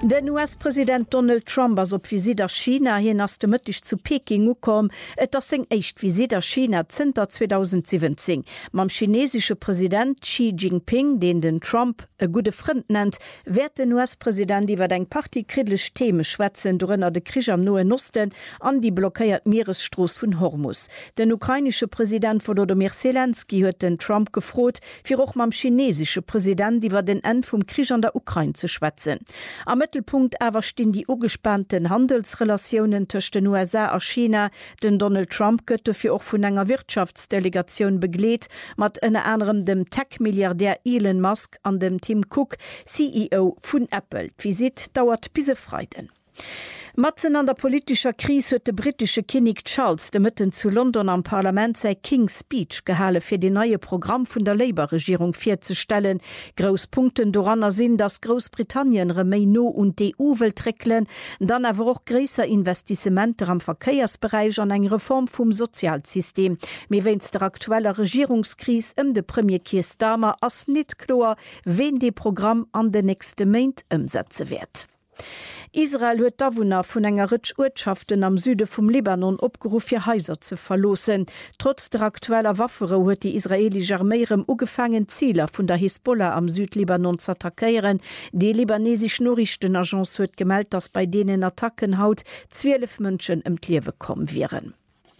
Den US-Präsident Donald Trump as op Visit a China hien ass de Mëttich zu Peking ukom, et ass seng echt Visit a China Zter 2017. Mam chinesische Präsident Xi Jinping, den Trump e gute Freund nennt, werd den US-Präsident iwwer eng partykritlech Theme schwätzen dorënner de Krich am Noen Osten an die blockéiert Meeresstroos vun Hormus. Den ukrainische Präsident Volodymyr Zelensky huet den Trump gefrot, fir och mam chinesische Präsident iwwer den End vum Krich an der Ukraine zu schwätzen. Am Mittelpunkt awer stehen die ugespannten Handelsrelationen zwischen den USA a China. Den Donald Trump gëtt fir och vun enger Wirtschaftsdelegation begleet, mat ënne anderem dem Tech-Milliardär Elon Musk an dem Tim Cook, CEO vun Apple. Visit dauert bis Freiden. Matzen an der politischer Krise huet de britische König Charles de Mitten zu London am Parlament sei King's Speech gehale fir de neue Programm vun der Labour-Regierung vorzustellen. Großpunkten doranner sinn, dass Großbritannien Remeino und EU will trecklen, dann awer auch gräser Investissementer am Verkehrsbereich an eng Reform vum Sozialsystem. Me wenns der aktuelle Regierungskrise de Premier Keir Starmer ass net klar, wen de Programm an de nächste Main umsetze wird. Israel huet Dawunner vun enger Rëtsch-Urtschaften am Süde vum Libanon opgeruf fir Häuser ze verlosen. Trotz der aktueller Waffere huet die israelische Armeeem ugefangen Zieler vun der Hisbollah am Südlibanon zu attackieren. Die libanesisch Nachrichtenagenz huet gemeldet, dass bei denen Attacken haut 12 Mënschen ëm d'Liewe kommen wären.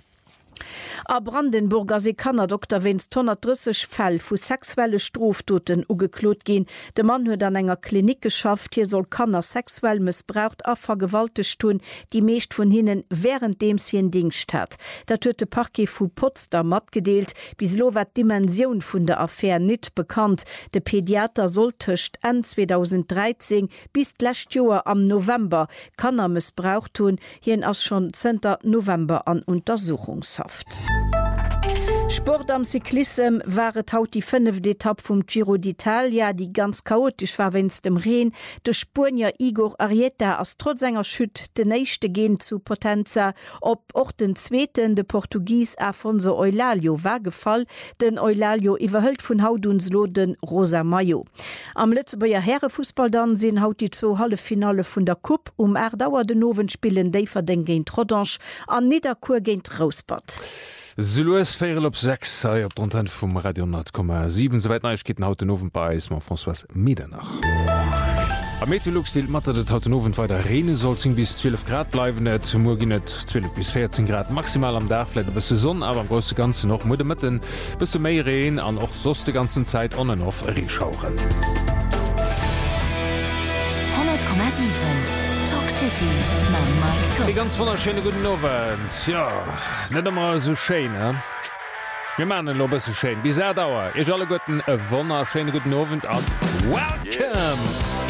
A Brandenburger se kannner Dr. Wenns 130 Fäll vu sexuelle Stroftoten ugeklot gin. De Mann huet an enger Klinik geschafft, hier soll Kanner sexuell missbraucht a vergewaltigt tun, die meescht von hinnen während dem sie en Dingst hat. Dat huet de Parquet vu Potsdam mat gedeelt, bis lo wat Dimension vun der Affäre net bekannt. De Pädiater soll töcht en 2013 bis d'lächt Joer am November Kanner missbraucht tun, hien ass schon 10. November an Untersuchungshaft. Sport am Cyklism waret haut die 5. Etappe vom Giro d'Italia, die ganz chaotisch war wenns dem Rehen. De Spanier Igor Arrieta as trotz enger Schütt de nächste gehen zu Potenza, ob auch den zweiten de Portugies Afonso Eulalio war gefall, den Eulalio iwwerhëlt vun Haudunslo den Rosa Mayo. Am Lützeburger Herrenfußball dann sehen haut die 2 Halbfinale vun der Cup Erdauer den Nowen spielen Deverden gegen Trodanche an Niederkur gegen Rosbad. Süloes 4/6 op d'Anten vum Radio 10,7 soweit Neuigkeiten haut den Nowen bei ma François Medernach. Am Meteorolog stilt matter de Hautenowen weiter Rene sollzing bis 12 Grad bleiwen net zum Morgen net 12 bis 14 Grad maximal am Dachfleit bis Saison, aber am große ganze noch Mude mitten bis méi Reen an och sos de ganzen Zeit on and off Reschauchen. 100,7 City, die ganz wunderschöne guten Abend. Ja, nicht einmal so schön, ne? Wir machen noch ein bisschen schön. Bis er dauert. Ich alle guten, wunderschönen guten Abend und welcome! Yeah.